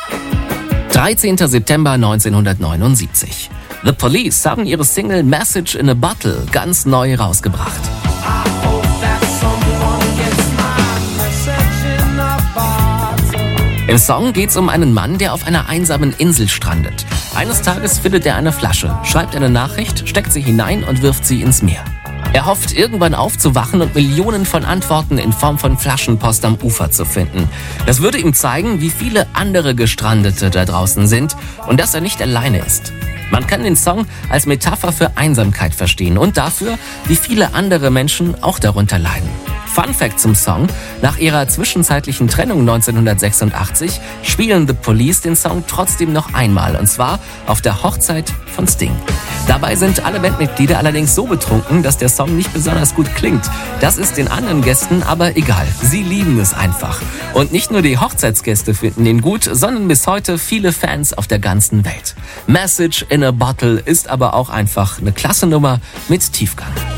13. September 1979. The Police haben ihre Single Message in a Bottle ganz neu rausgebracht. Im Song geht's um einen Mann, der auf einer einsamen Insel strandet. Eines Tages findet er eine Flasche, schreibt eine Nachricht, steckt sie hinein und wirft sie ins Meer. Er hofft, irgendwann aufzuwachen und Millionen von Antworten in Form von Flaschenpost am Ufer zu finden. Das würde ihm zeigen, wie viele andere Gestrandete da draußen sind und dass er nicht alleine ist. Man kann den Song als Metapher für Einsamkeit verstehen und dafür, wie viele andere Menschen auch darunter leiden. Fun Fact zum Song: Nach ihrer zwischenzeitlichen Trennung 1986 spielen The Police den Song trotzdem noch einmal, und zwar auf der Hochzeit von Sting. Dabei sind alle Bandmitglieder allerdings so betrunken, dass der Song nicht besonders gut klingt. Das ist den anderen Gästen aber egal. Sie lieben es einfach. Und nicht nur die Hochzeitsgäste finden ihn gut, sondern bis heute viele Fans auf der ganzen Welt. Message in a Bottle ist aber auch einfach eine klasse Nummer mit Tiefgang.